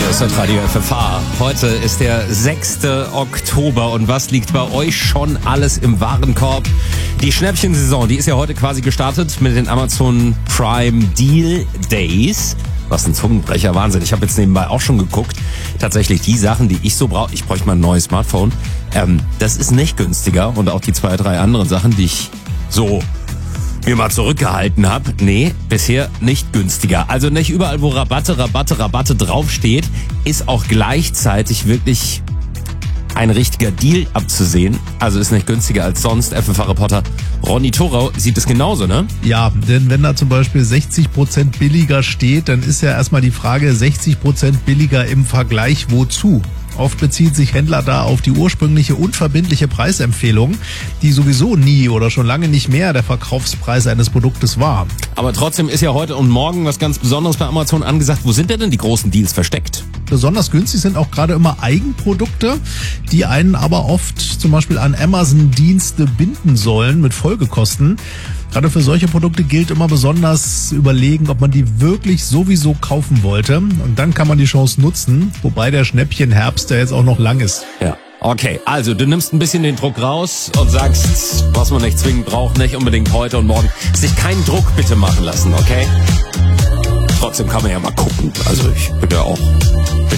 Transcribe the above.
Das ist Radio FFH. Heute ist der 6. Oktober und was liegt bei euch schon alles im Warenkorb? Die Schnäppchensaison, die ist ja heute quasi gestartet mit den Amazon Prime Deal Days. Was ein Zungenbrecher, Wahnsinn. Ich habe jetzt nebenbei auch schon geguckt. Tatsächlich die Sachen, die ich so brauche, ich bräuchte mal ein neues Smartphone. Das ist nicht günstiger und auch die 2, 3 anderen Sachen, die ich so mir mal zurückgehalten habe. Nee, bisher nicht günstiger. Also nicht überall, wo Rabatte draufsteht, ist auch gleichzeitig wirklich ein richtiger Deal abzusehen. Also ist nicht günstiger als sonst. FFH-Reporter Ronny Thorau sieht es genauso, ne? Ja, denn wenn da zum Beispiel 60% billiger steht, dann ist ja erstmal die Frage, 60% billiger im Vergleich wozu? Oft bezieht sich Händler da auf die ursprüngliche unverbindliche Preisempfehlung, die sowieso nie oder schon lange nicht mehr der Verkaufspreis eines Produktes war. Aber trotzdem ist ja heute und morgen was ganz Besonderes bei Amazon angesagt. Wo sind denn die großen Deals versteckt? Besonders günstig sind auch gerade immer Eigenprodukte, die einen aber oft zum Beispiel an Amazon-Dienste binden sollen mit Folgekosten. Gerade für solche Produkte gilt immer besonders überlegen, ob man die wirklich sowieso kaufen wollte. Und dann kann man die Chance nutzen, wobei der Schnäppchenherbst ja jetzt auch noch lang ist. Ja. Okay, also du nimmst ein bisschen den Druck raus und sagst, was man nicht zwingend braucht, nicht unbedingt heute und morgen. Sich keinen Druck bitte machen lassen, okay? Trotzdem kann man ja mal gucken. Also ich bin ja auch